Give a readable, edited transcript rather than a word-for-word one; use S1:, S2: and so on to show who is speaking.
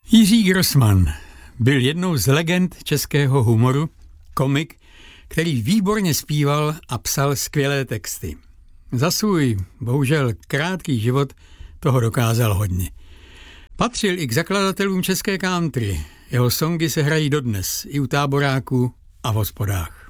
S1: Jiří Grossman byl jednou z legend českého humoru, komik, který výborně zpíval a psal skvělé texty. Za svůj, bohužel krátký život toho dokázal hodně. Patřil i k zakladatelům české country. Jeho songy se hrají dodnes i u táboráků a v hospodách.